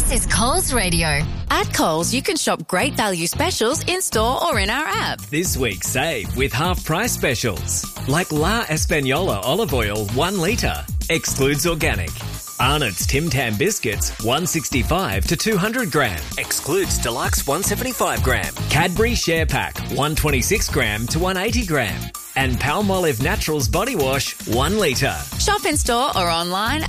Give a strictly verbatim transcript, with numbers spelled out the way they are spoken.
This is Coles Radio. At Coles, you can shop great value specials in-store or in our app. This week, save with half-price specials. Like La Española olive oil, one litre. Excludes organic. Arnott's Tim Tam biscuits, one sixty-five to two hundred gram. Excludes deluxe, one seventy-five gram. Cadbury Share Pack, one twenty-six gram to one eighty gram. And Palmolive Naturals body wash, one litre. Shop in-store or online